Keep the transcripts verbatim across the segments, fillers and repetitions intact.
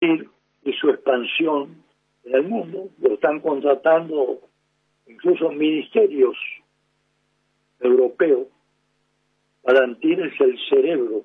partir de su expansión en el mundo. Lo están contratando incluso ministerios europeos. Palantir es el cerebro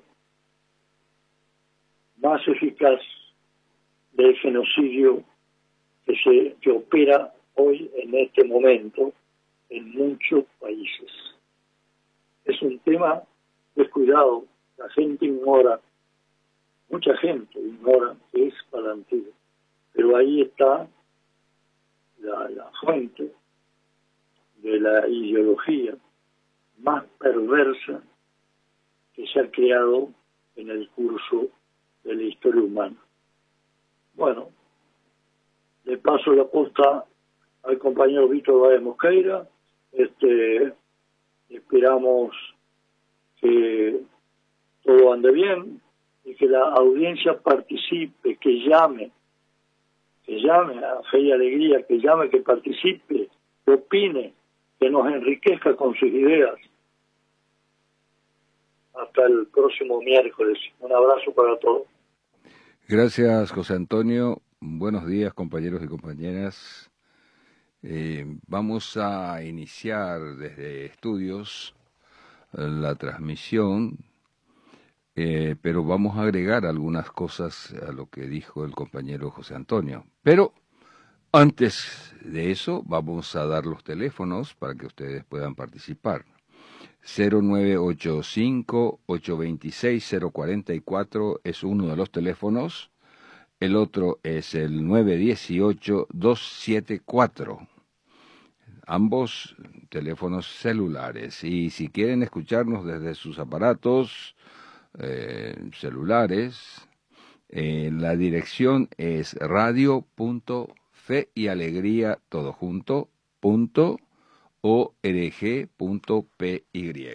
más eficaz del genocidio que se que opera hoy en este momento en muchos países. Es un tema descuidado, la gente ignora, mucha gente ignora que es Palantir, pero ahí está la, la fuente de la ideología más perversa que se ha creado en el curso de la historia humana. Bueno, le paso la posta al compañero Víctor Báez Mosqueira. Este, esperamos que todo ande bien y que la audiencia participe, que llame, que llame a Fe y Alegría, que llame, que participe, que opine, que nos enriquezca con sus ideas. Hasta el próximo miércoles. Un abrazo para todos. Gracias, José Antonio. Buenos días, compañeros y compañeras. Eh, vamos a iniciar desde estudios la transmisión, eh, pero vamos a agregar algunas cosas a lo que dijo el compañero José Antonio. Pero antes de eso, vamos a dar los teléfonos para que ustedes puedan participar. cero nueve ocho cinco, ocho dos seis, cero cuatro cuatro es uno de los teléfonos. El otro es el nueve uno ocho, dos siete cuatro. Ambos teléfonos celulares. Y si quieren escucharnos desde sus aparatos eh, celulares, eh, la dirección es radio punto fe y alegría todo junto punto org punto py.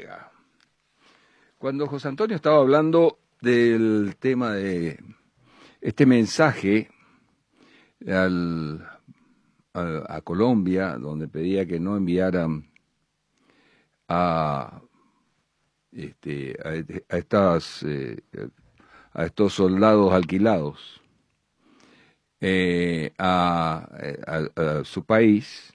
Cuando José Antonio estaba hablando del tema de este mensaje al, a, a Colombia, donde pedía que no enviaran a, este, a, a, estas, eh, a estos soldados alquilados eh, a, a, a su país,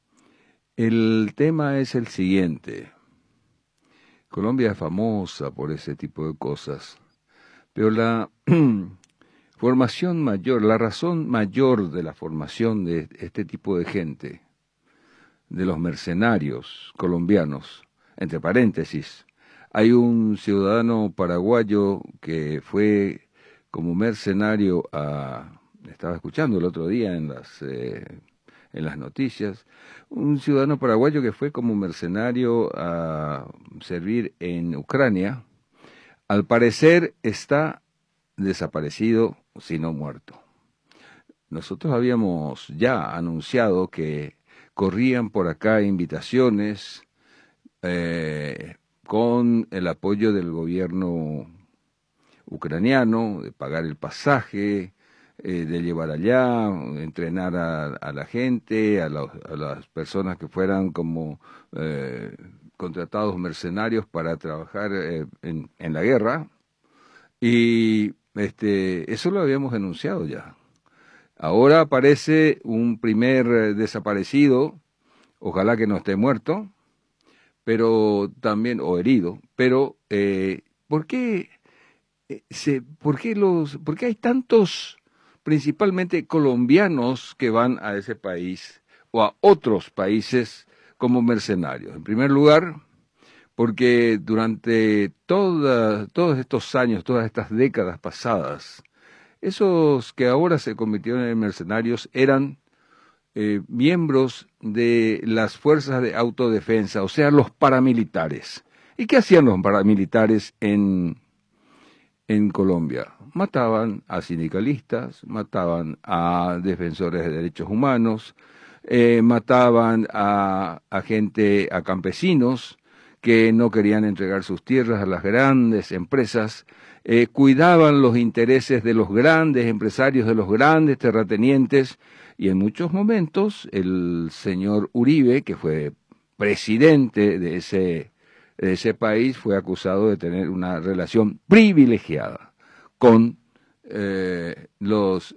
el tema es el siguiente. Colombia es famosa por ese tipo de cosas, pero la formación mayor, la razón mayor de la formación de este tipo de gente, de los mercenarios colombianos, entre paréntesis, hay un ciudadano paraguayo que fue como mercenario a, estaba escuchando el otro día en las eh, en las noticias, un ciudadano paraguayo que fue como mercenario a servir en Ucrania, al parecer está desaparecido, si no muerto. Nosotros habíamos ya anunciado que corrían por acá invitaciones eh, con el apoyo del gobierno ucraniano, de pagar el pasaje, eh, de llevar allá, entrenar a, a la gente, a, la, a las personas que fueran como eh, contratados mercenarios para trabajar eh, en, en la guerra. Y este, eso lo habíamos denunciado ya. Ahora aparece un primer eh, desaparecido, ojalá que no esté muerto, pero también, o herido, pero eh, ¿por qué, eh, se, por qué los, por qué hay tantos, principalmente colombianos, que van a ese país o a otros países como mercenarios? En primer lugar, porque durante toda, todos estos años, todas estas décadas pasadas, esos que ahora se convirtieron en mercenarios eran eh, miembros de las fuerzas de autodefensa, o sea, los paramilitares. ¿Y qué hacían los paramilitares en, en Colombia? Mataban a sindicalistas, mataban a defensores de derechos humanos, eh, mataban a, a gente, a campesinos que no querían entregar sus tierras a las grandes empresas, eh, cuidaban los intereses de los grandes empresarios, de los grandes terratenientes, y en muchos momentos el señor Uribe, que fue presidente de ese, de ese país, fue acusado de tener una relación privilegiada con eh, los